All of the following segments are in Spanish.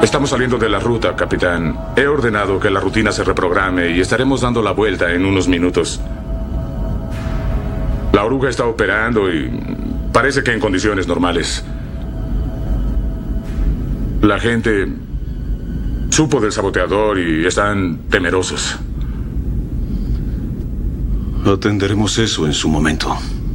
Estamos saliendo de la ruta, capitán. He ordenado que la rutina se reprograme y estaremos dando la vuelta en unos minutos. La oruga está operando y parece que en condiciones normales. La gente supo del saboteador y están temerosos. Atenderemos eso en su momento.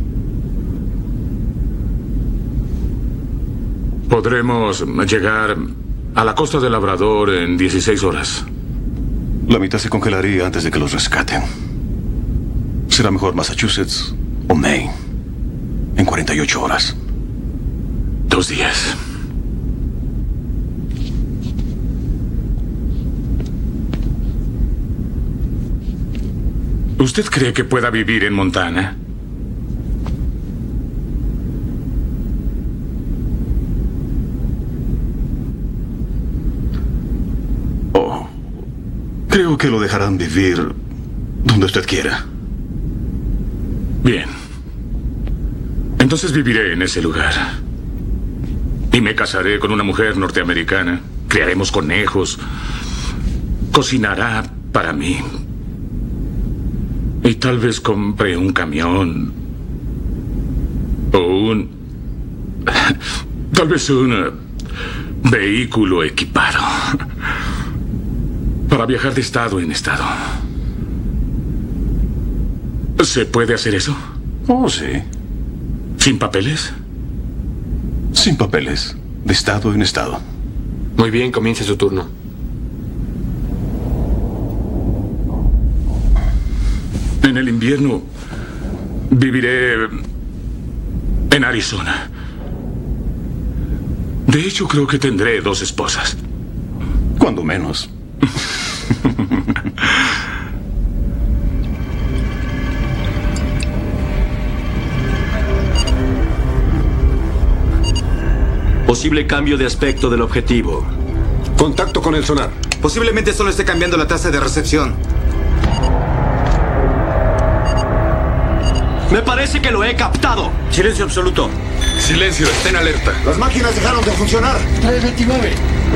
Podremos llegar a la costa del Labrador en 16 horas. La mitad se congelaría antes de que los rescaten. Será mejor Massachusetts o Maine en 48 horas. 2 días. ¿Usted cree que pueda vivir en Montana? Creo que lo dejarán vivir donde usted quiera. Bien. Entonces viviré en ese lugar. Y me casaré con una mujer norteamericana. Criaremos conejos. Cocinará para mí. Y tal vez compre un camión. O tal vez un vehículo equipado. Para viajar de estado en estado. ¿Se puede hacer eso? Oh, sí. ¿Sin papeles? Sin papeles. De estado en estado. Muy bien, comience su turno. En el invierno viviré en Arizona. De hecho, creo que tendré 2 esposas. Cuando menos. Posible cambio de aspecto del objetivo. Contacto con el sonar. Posiblemente solo esté cambiando la tasa de recepción. Me parece que lo he captado. Silencio absoluto. Silencio, está en alerta. Las máquinas dejaron de funcionar. 329.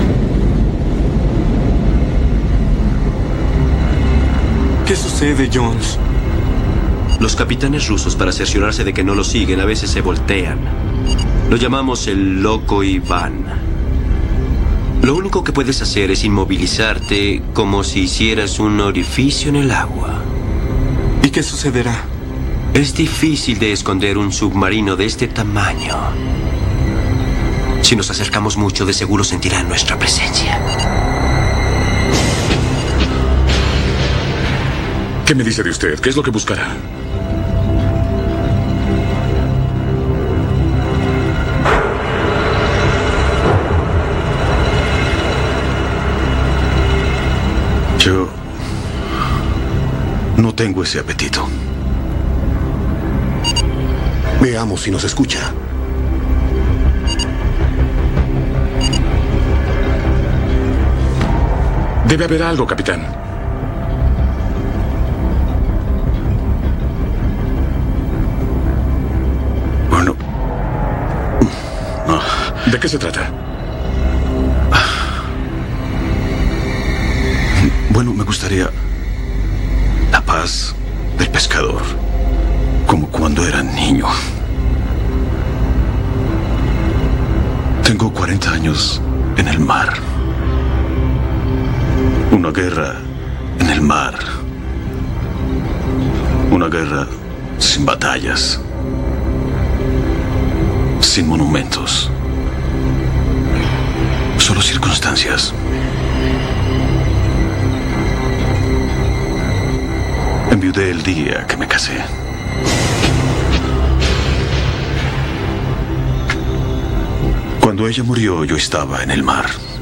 ¿Qué sucede, Jones? Los capitanes rusos, para cerciorarse de que no lo siguen, a veces se voltean. Lo llamamos el loco Iván. Lo único que puedes hacer es inmovilizarte como si hicieras un orificio en el agua. ¿Y qué sucederá? Es difícil de esconder un submarino de este tamaño. Si nos acercamos mucho, de seguro sentirán nuestra presencia. ¿Qué me dice de usted? ¿Qué es lo que buscará? Yo no tengo ese apetito. Veamos si nos escucha. Debe haber algo, capitán. Bueno. No. ¿De qué se trata? Bueno, me gustaría la paz del pescador, como cuando era niño. Tengo 40 años en el mar. Una guerra en el mar. Una guerra sin batallas. Sin monumentos. Solo circunstancias. Enviudé el día que me casé. Cuando ella murió, yo estaba en el mar.